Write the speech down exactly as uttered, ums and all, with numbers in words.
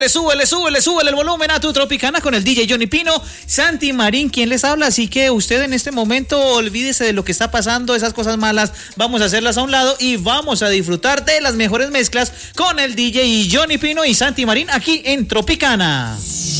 Le súbele, súbele, súbele el volumen a tu Tropicana con el D J Johnny Pino, Santi Marín, quien les habla. Así que usted en este momento olvídese de lo que está pasando, esas cosas malas, vamos a hacerlas a un lado y vamos a disfrutar de las mejores mezclas con el D J Johnny Pino y Santi Marín aquí en Tropicana.